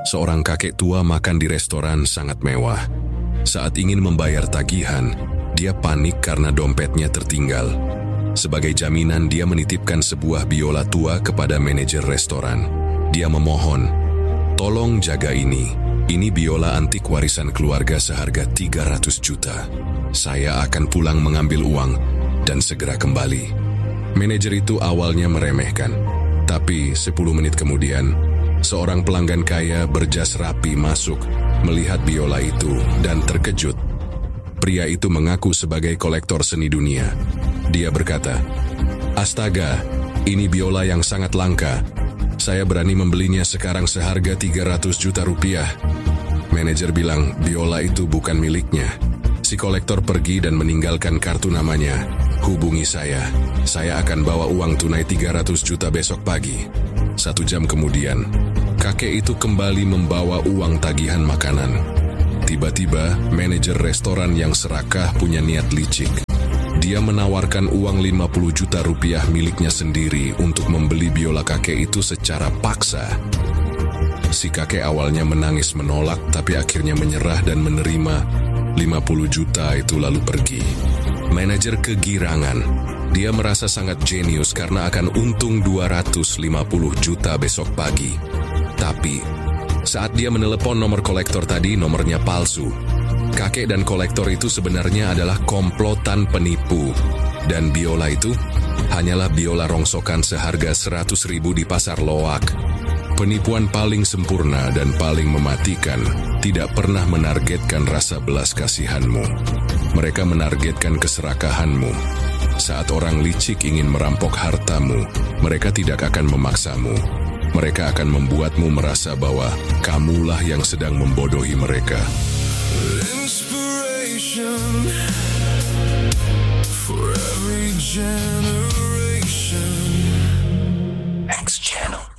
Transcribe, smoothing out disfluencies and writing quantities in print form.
Seorang kakek tua makan di restoran sangat mewah. Saat ingin membayar tagihan, dia panik karena dompetnya tertinggal. Sebagai jaminan, dia menitipkan sebuah biola tua kepada manajer restoran. Dia memohon, "Tolong jaga ini. Ini biola antik warisan keluarga seharga 300 juta. Saya akan pulang mengambil uang dan segera kembali." Manajer itu awalnya meremehkan, tapi 10 menit kemudian, seorang pelanggan kaya berjas rapi masuk, melihat biola itu dan terkejut. Pria itu mengaku sebagai kolektor seni dunia. Dia berkata, "Astaga, ini biola yang sangat langka. Saya berani membelinya sekarang seharga 300 juta rupiah." Manajer bilang biola itu bukan miliknya. Si kolektor pergi dan meninggalkan kartu namanya. "Hubungi saya. Saya akan bawa uang tunai 300 juta besok pagi." 1 jam kemudian, kakek itu kembali membawa uang tagihan makanan. Tiba-tiba, manajer restoran yang serakah punya niat licik. Dia menawarkan uang 50 juta rupiah miliknya sendiri untuk membeli biola kakek itu secara paksa. Si kakek awalnya menangis menolak, tapi akhirnya menyerah dan menerima 50 juta itu lalu pergi. Manajer kegirangan. Dia merasa sangat jenius karena akan untung 250 juta besok pagi. Tapi, saat dia menelepon nomor kolektor tadi, nomornya palsu. Kakek dan kolektor itu sebenarnya adalah komplotan penipu. Dan biola itu hanyalah biola rongsokan seharga 100.000 di pasar loak. Penipuan paling sempurna dan paling mematikan tidak pernah menargetkan rasa belas kasihanmu. Mereka menargetkan keserakahanmu. Saat orang licik ingin merampok hartamu, mereka tidak akan memaksamu. Mereka akan membuatmu merasa bahwa kamulah yang sedang membodohi mereka. Inspiration for every generation. X Channel.